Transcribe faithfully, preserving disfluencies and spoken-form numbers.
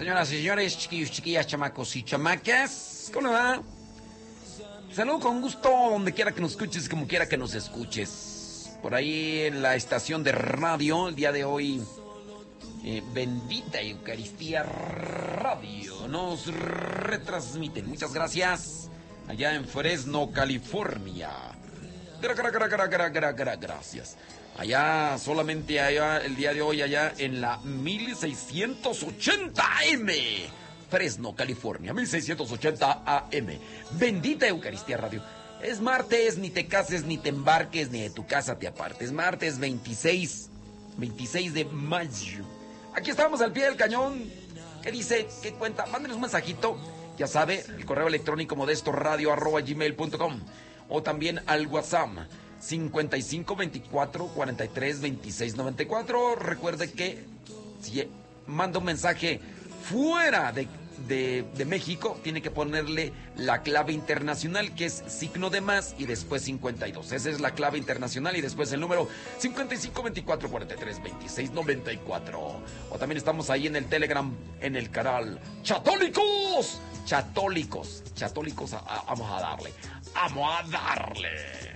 Señoras y señores, chiquillos, chiquillas, chamacos y chamacas, ¿cómo le va? Saludo con gusto donde quiera que nos escuches, como quiera que nos escuches. Por ahí en la estación de radio, el día de hoy, eh, Bendita Eucaristía Radio, nos retransmiten. Muchas gracias. Allá en Fresno, California. Gra, gra, gra, gra, gra, gra, gra, gracias. Allá, solamente allá, el día de hoy, allá en la mil seiscientos ochenta A M. Fresno, California, mil seiscientos ochenta A M. Bendita Eucaristía Radio. Es martes, ni te cases, ni te embarques, ni de tu casa te apartes. Martes veintiséis, veintiséis de mayo. Aquí estamos al pie del cañón. ¿Qué dice? ¿Qué cuenta? Mándenos un mensajito. Ya sabe, el correo electrónico modesto radio arroba gmail punto com. O también al WhatsApp cincuenta y cinco veinticuatro cuarenta y tres veintiséis noventa y cuatro. Recuerde que si manda un mensaje fuera de, de, de México, tiene que ponerle la clave internacional, que es signo de más y después cincuenta y dos. Esa es la clave internacional y después el número cincuenta y cinco veinticuatro cuarenta y tres veintiséis noventa y cuatro. O también estamos ahí en el Telegram, en el canal Chatólicos. Chatólicos. Chatólicos, a, a, vamos a darle. Vamos a darle.